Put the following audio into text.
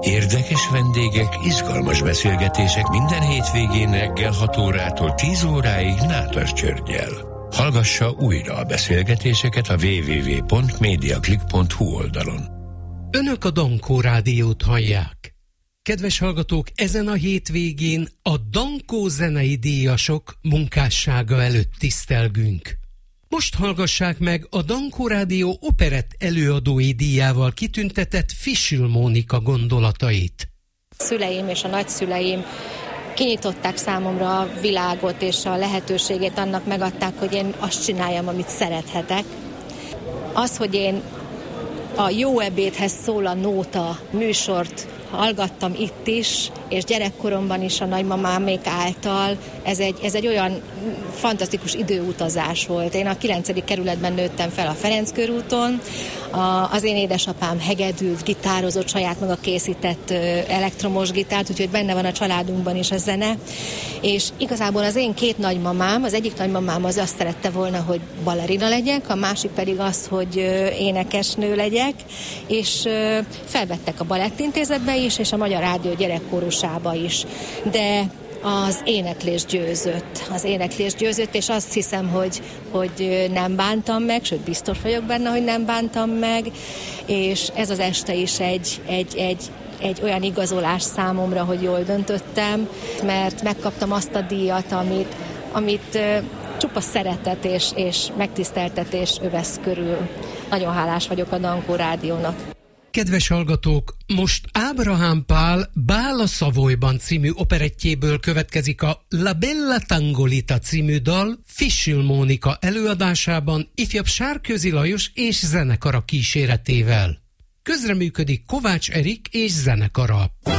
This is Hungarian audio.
Érdekes vendégek, izgalmas beszélgetések minden hétvégén reggel 6 órától 10 óráig Nádas Györggyel. Hallgassa újra a beszélgetéseket a www.mediaclick.hu oldalon. Önök a Dankó Rádiót hallják. Kedves hallgatók, ezen a hétvégén a Dankó zenei díjasok munkássága előtt tisztelgünk. Most hallgassák meg a Dankó Rádió operett előadói díjával kitüntetett Fischl Mónika gondolatait. Szüleim és a nagyszüleim kinyitották számomra a világot, és a lehetőségét annak megadták, hogy én azt csináljam, amit szerethetek. Az, hogy én a Jó ebédhez szól a nóta műsort hallgattam itt is, és gyerekkoromban is a nagymamámék által, ez egy olyan fantasztikus időutazás volt. Én a 9. kerületben nőttem fel a Ferenc körúton, az én édesapám hegedült, gitározott, saját maga készített elektromos gitárt, úgyhogy benne van a családunkban is a zene, és igazából az én két nagymamám, az egyik nagymamám az azt szerette volna, hogy balerina legyek, a másik pedig az, hogy énekesnő legyek, és felvettek a Balettintézetbe is, és a Magyar Rádió gyerekkórusába is, de az éneklés győzött, és azt hiszem, hogy nem bántam meg, sőt biztos vagyok benne, hogy nem bántam meg, és ez az este is egy olyan igazolás számomra, hogy jól döntöttem, mert megkaptam azt a díjat, amit csupa szeretet és megtiszteltetés övesz körül. Nagyon hálás vagyok a Dankó Rádiónak. Kedves hallgatók, most Ábrahám Pál Bál a Savoyban című operettjéből következik a La Bella Tangolita című dal Fischl Mónika előadásában ifjabb Sárközi Lajos és zenekara kíséretével. Közreműködik Kovács Erik és zenekara.